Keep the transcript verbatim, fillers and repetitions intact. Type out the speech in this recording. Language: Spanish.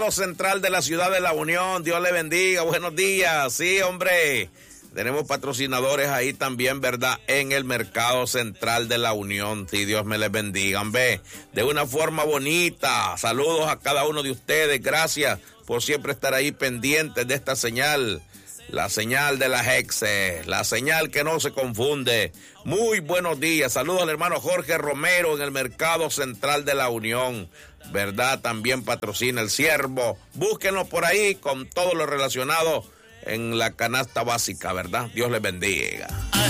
Central de la Ciudad de la Unión, Dios le bendiga, buenos días, sí hombre, tenemos patrocinadores ahí también, ¿verdad? En el Mercado Central de la Unión, sí, Dios me les bendiga, ve, de una forma bonita, saludos a cada uno de ustedes, gracias por siempre estar ahí pendientes de esta señal, la señal de las Hexe, la señal que no se confunde. Muy buenos días, saludos al hermano Jorge Romero en el Mercado Central de la Unión, ¿verdad? También patrocina el Ciervo, búsquenlo por ahí con todo lo relacionado en la canasta básica, ¿verdad? Dios les bendiga.